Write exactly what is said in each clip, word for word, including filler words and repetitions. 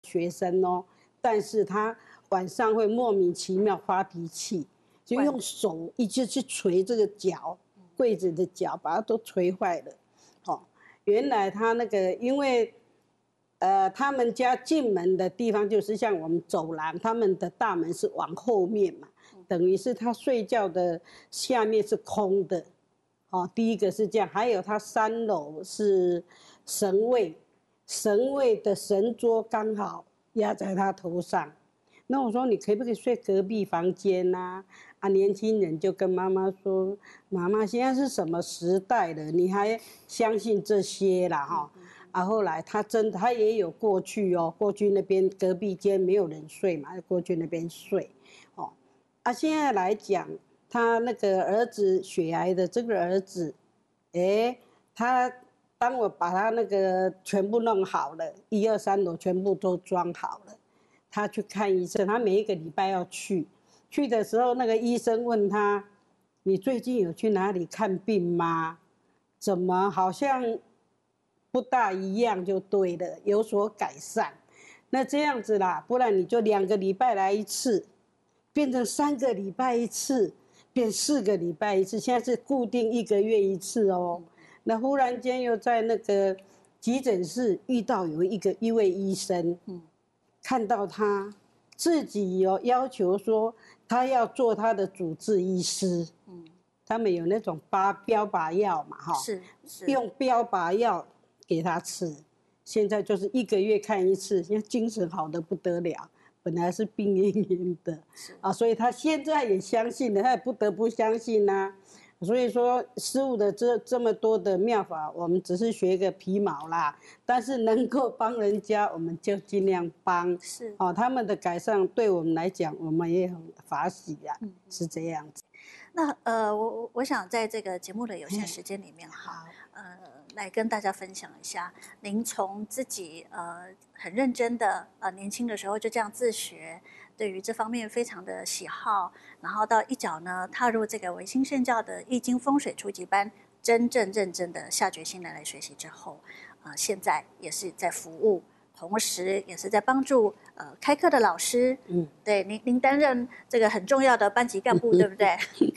学生哦，但是他晚上会莫名其妙发脾气，就用手一直去捶这个脚，柜子的脚，把它都捶坏了。哦，原来他那个因为。呃，他们家进门的地方就是像我们走廊，他们的大门是往后面嘛，等于是他睡觉的下面是空的，哦，第一个是这样，还有他三楼是神位，神位的神桌刚好压在他头上，那我说你可不可以睡隔壁房间啊？啊，年轻人就跟妈妈说，妈妈现在是什么时代了，你还相信这些啦哈？啊，后来他真的他也有过去哦，过去那边隔壁间没有人睡嘛，过去那边睡，哦，啊，现在来讲，他那个儿子血癌的这个儿子，哎，他当我把他那个全部弄好了，一二三楼全部都装好了，他去看医生，他每一个礼拜要去，去的时候那个医生问他，你最近有去哪里看病吗？怎么好像？不大一样就对了，有所改善。那这样子啦，不然你就两个礼拜来一次，变成三个礼拜一次，变四个礼拜一次，现在是固定一个月一次哦。那忽然间又在那个急诊室遇到有一个一位医生，嗯，看到他自己有要求说他要做他的主治医师，嗯，他们有那种八标靶药嘛，哈， 是是用标靶药。给他吃，现在就是一个月看一次，现在精神好得不得了，本来是病恹恹的啊，所以他现在也相信了，他也不得不相信呐、啊。所以说，师父的这这么多的妙法，我们只是学个皮毛啦，但是能够帮人家，我们就尽量帮。 是哦，他们的改善对我们来讲，我们也很法喜呀、啊嗯，是这样子。 那呃，我我想在这个节目的有限时间里面哈，呃，来跟大家分享一下，您从自己呃很认真的呃年轻的时候就这样自学，对于这方面非常的喜好，然后到一脚呢踏入这个维新圣教的易经风水初级班，真正认真的下决心来来学习之后，呃，现在也是在服务。同时，也是在帮助呃开课的老师，嗯，对，您您担任这个很重要的班级干部，对不对？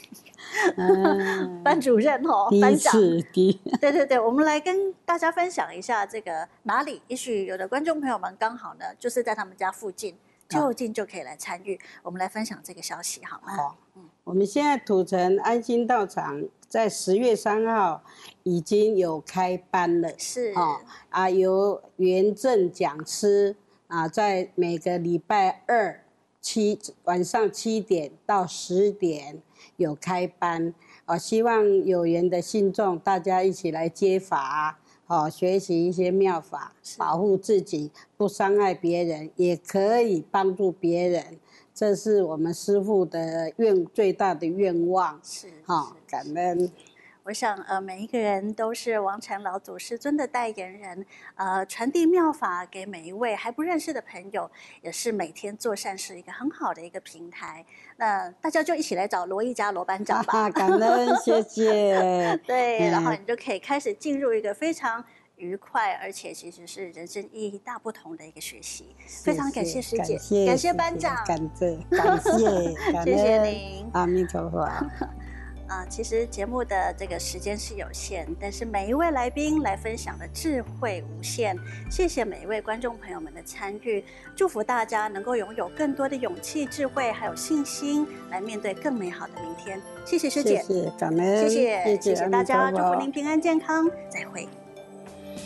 班主任哦，班长，对对对，我们来跟大家分享一下这个哪里，也许有的观众朋友们刚好呢，就是在他们家附近，就近就可以来参与。我们来分享这个消息好吗？ 好，嗯，我们现在土城安心道场在十月三号已经有开班了， 是哦啊，由元正讲师啊，在每个礼拜二七晚上七点到十点有开班，哦，希望有缘的信众大家一起来接法，哦，学习一些妙法，保护自己，不伤害别人，也可以帮助别人。这是我们师父的愿最大的愿望， 是哈、哦，感恩。 我想，呃，每一个人都是王禅老祖师尊的代言人，呃，传递妙法给每一位还不认识的朋友，也是每天做善事一个很好的一个平台。那大家就一起来找罗一家罗班长吧， 啊、感恩，谢谢。 对，然后你就可以开始进入一个非常愉快，而且其实是人生意义大不同的一个学习。非常感谢师姐， 感谢感谢班长， 感谢感谢， 谢谢您， 阿弥陀佛。 啊、呃，其实节目的这个时间是有限，但是每一位来宾来分享的智慧无限。谢谢每一位观众朋友们的参与，祝福大家能够拥有更多的勇气、智慧还有信心，来面对更美好的明天。谢谢师姐， 谢谢感恩， 谢谢谢谢谢谢大家，祝福您平安健康，再会。